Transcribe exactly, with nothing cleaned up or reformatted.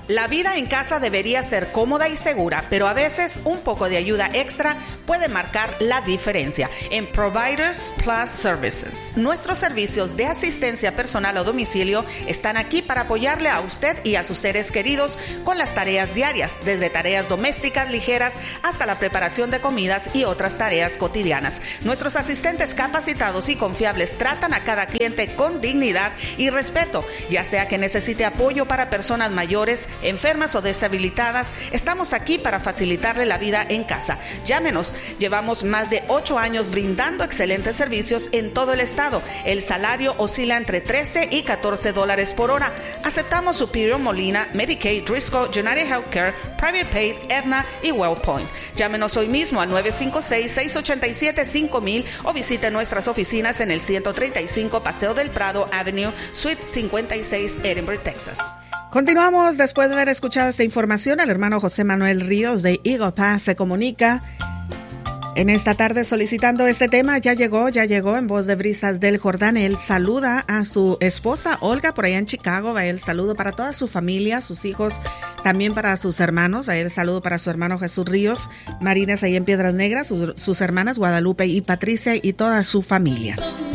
La vida en casa debería ser cómoda y segura, pero a veces un poco de ayuda extra puede marcar la diferencia. En Providers Plus Services, nuestros servicios de asistencia personal a domicilio están aquí para apoyarle a usted y a sus seres queridos con las tareas diarias, desde tareas domésticas ligeras hasta la preparación de comidas y otras tareas cotidianas. Nuestros asistentes capacitados y confiables tratan a cada cliente con dignidad y respeto, ya sea que necesite apoyo para personas mayores, enfermas o deshabilitadas. Estamos aquí para facilitarle la vida en casa. Llámenos. Llevamos más de ocho años brindando excelentes servicios en todo el estado. El salario oscila entre trece y catorce dólares por hora. Aceptamos Superior, Molina, Medicaid, Driscoll, United Healthcare, Private Paid, Aetna y WellPoint. Llámenos hoy mismo al nueve cinco seis, seis ocho siete, cinco mil o visite nuestras oficinas en el ciento treinta y cinco Paseo del Prado Avenue, Suite cincuenta y seis, Edinburgh, Texas. Continuamos después de haber escuchado esta información. El hermano José Manuel Ríos de Eagle Pass se comunica en esta tarde solicitando este tema. Ya llegó, ya llegó en voz de Brisas del Jordán. Él saluda a su esposa Olga por allá en Chicago. Va el saludo para toda su familia, sus hijos, también para sus hermanos. Va el saludo para su hermano Jesús Ríos, Marinas ahí en Piedras Negras, su, sus hermanas Guadalupe y Patricia y toda su familia.